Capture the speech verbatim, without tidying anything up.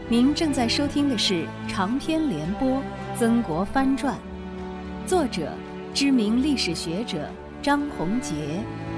您正在收听的是长篇联播《曾国藩传》，作者知名历史学者张宏杰，